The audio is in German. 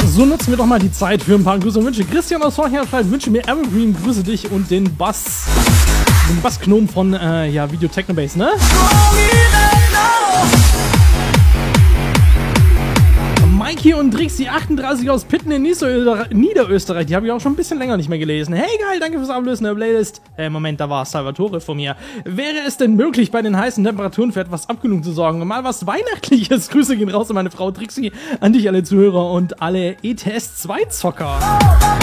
So nutzen wir doch mal die Zeit für ein paar Grüße und Wünsche. Christian aus Horchern schreibt, wünsche mir Evergreen, grüße dich und den Bassknom von, Video Technobase, ne? Mikey und Drixi 38 aus Pitten in Niederösterreich. Die habe ich auch schon ein bisschen länger nicht mehr gelesen. Hey, geil, danke fürs Ablösen der Playlist. Moment, da war Salvatore von mir. Wäre es denn möglich, bei den heißen Temperaturen für etwas Abkühlung zu sorgen? Mal was Weihnachtliches. Grüße gehen raus an meine Frau Drixi, an dich alle Zuhörer und alle ETS 2 Zocker.